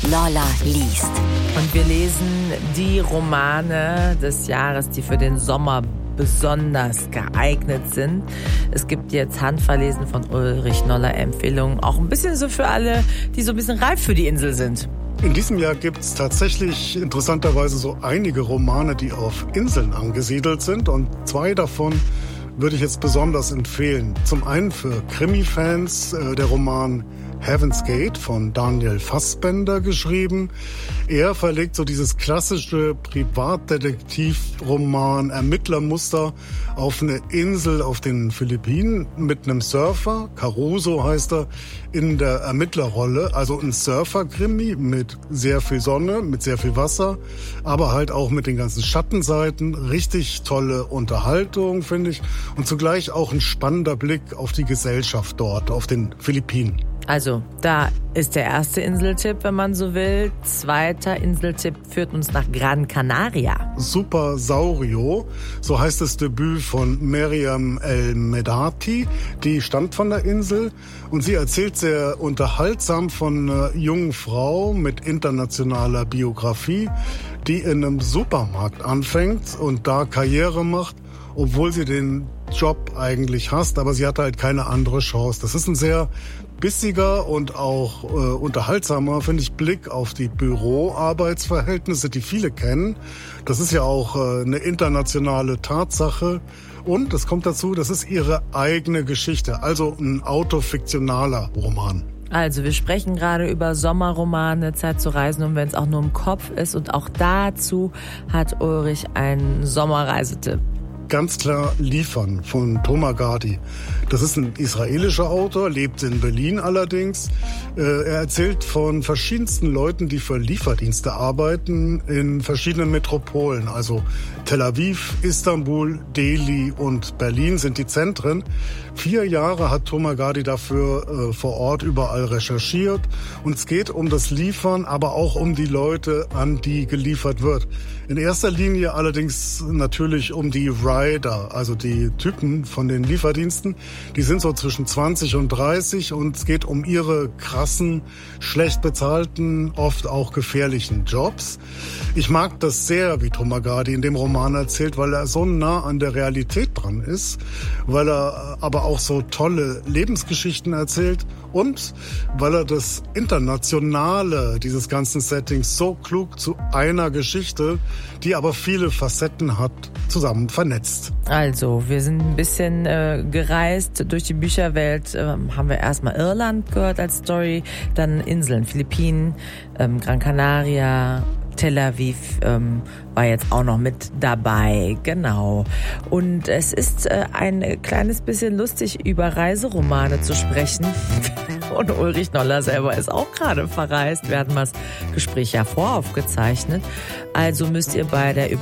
Lolla liest. Und wir lesen die Romane des Jahres, die für den Sommer besonders geeignet sind. Es gibt jetzt handverlesen von Ulrich Noller Empfehlungen, auch ein bisschen so für alle, die so ein bisschen reif für die Insel sind. In diesem Jahr gibt es tatsächlich interessanterweise so einige Romane, die auf Inseln angesiedelt sind, und 2 davon würde ich jetzt besonders empfehlen. Zum einen für Krimi-Fans der Roman Heaven's Gate von Daniel Fassbender geschrieben. Er verlegt so dieses klassische Privatdetektivroman Ermittlermuster auf eine Insel auf den Philippinen mit einem Surfer, Caruso heißt er, in der Ermittlerrolle. Also ein Surfer-Krimi mit sehr viel Sonne, mit sehr viel Wasser, aber halt auch mit den ganzen Schattenseiten. Richtig tolle Unterhaltung, finde ich. Und zugleich auch ein spannender Blick auf die Gesellschaft dort, auf den Philippinen. Also, da ist der erste Inseltipp, wenn man so will. Zweiter Inseltipp führt uns nach Gran Canaria. Super Saurio, so heißt das Debüt von Meriam El Medati. Die stammt von der Insel und sie erzählt sehr unterhaltsam von einer jungen Frau mit internationaler Biografie, die in einem Supermarkt anfängt und da Karriere macht, obwohl sie den Job eigentlich hasst, aber sie hatte halt keine andere Chance. Das ist ein sehr bissiger und auch unterhaltsamer, finde ich, Blick auf die Büroarbeitsverhältnisse, die viele kennen. Das ist ja auch eine internationale Tatsache. Und es kommt dazu, das ist ihre eigene Geschichte, also ein autofiktionaler Roman. Also wir sprechen gerade über Sommerromane, Zeit zu reisen, und wenn es auch nur im Kopf ist. Und auch dazu hat Ulrich einen Sommerreisetipp. Ganz klar Liefern von Thomas Gardi. Das ist ein israelischer Autor, lebt in Berlin allerdings. Er erzählt von verschiedensten Leuten, die für Lieferdienste arbeiten in verschiedenen Metropolen. Also Tel Aviv, Istanbul, Delhi und Berlin sind die Zentren. 4 Jahre hat Thomas Gardi dafür vor Ort überall recherchiert. Und es geht um das Liefern, aber auch um die Leute, an die geliefert wird. In erster Linie allerdings natürlich um die Rider, also die Typen von den Lieferdiensten. Die sind so zwischen 20 und 30 und es geht um ihre krassen, schlecht bezahlten, oft auch gefährlichen Jobs. Ich mag das sehr, wie Thomas Gardi in dem Roman erzählt, weil er so nah an der Realität dran ist, weil er aber auch so tolle Lebensgeschichten erzählt und weil er das Internationale dieses ganzen Settings so klug zu einer Geschichte, die aber viele Facetten hat, zusammen vernetzt. Also, wir sind ein bisschen gereist durch die Bücherwelt. Haben wir erstmal Irland gehört als Story, dann Inseln, Philippinen, Gran Canaria, Tel Aviv war jetzt auch noch mit dabei, genau. Und es ist ein kleines bisschen lustig, über Reiseromane zu sprechen. Und Ulrich Noller selber ist auch gerade verreist. Wir hatten das Gespräch ja voraufgezeichnet. Also müsst ihr bei der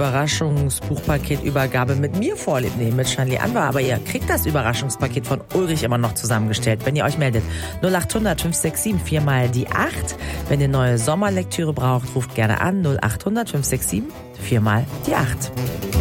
Überraschungsbuchpaketübergabe mit mir Vorlieb nehmen, mit Shanli Anwar. Aber ihr kriegt das Überraschungspaket von Ulrich immer noch zusammengestellt, wenn ihr euch meldet. 0800 567 4 mal die 8. Wenn ihr neue Sommerlektüre braucht, ruft gerne an 0800 567 4 mal die 8.